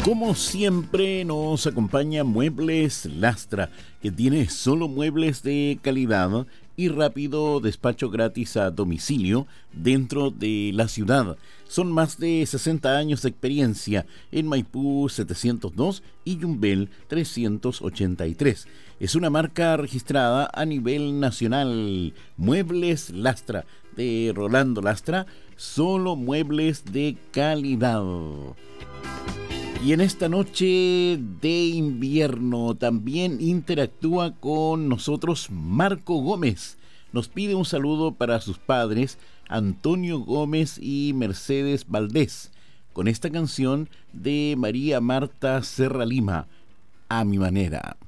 Como siempre nos acompaña Muebles Lastra, que tiene solo muebles de calidad y rápido despacho gratis a domicilio dentro de la ciudad. Son más de 60 años de experiencia en Maipú 702 y Yumbel 383. Es una marca registrada a nivel nacional. Muebles Lastra, de Rolando Lastra, solo muebles de calidad. Y en esta noche de invierno también interactúa con nosotros Marco Gómez. Nos pide un saludo para sus padres, Antonio Gómez y Mercedes Valdés, con esta canción de María Marta Serra Lima, A mi manera.